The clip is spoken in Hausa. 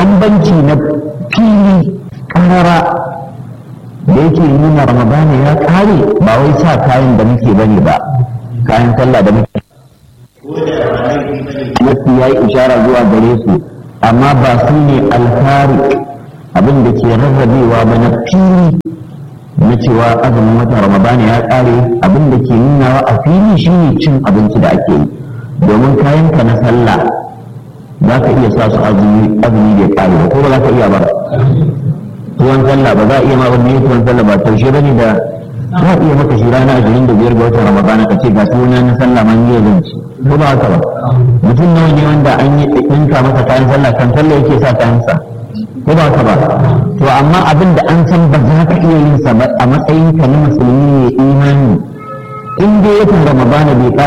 bambanci na fili karara da yake nuna ramadana ya kare ba wai sa kayan da muke bane ba, kayan sallah da muke mafi ya yi ishara zuwa gare su, amma ba su ne alfari abin da ke rarrabewa ba na fili na cewa azumin watan ramadana ya kare. Abin da ke nunawa a fili shine cin abinci da ake yi, domin kayanka na sallah za ka iya sa su azumi da ya kare ba, ko ba za ka iya ba. Tuwon sallah ba za a iya ma wani tuwon sallah ba taushe bane da za a iya maka shi rana 25 ga watan ramadana ka ce ga suna na sallah man yi zanci, ko ba haka ba. Mutum nawa ne wanda an yi ɗinka masa kayan sallah kan sallah yake sa kayansa, ko ba haka ba. To amma abin da an san ba za ka iya yin sa ba a matsayin ka na musulmi ne imani, in dai watan ramadana bai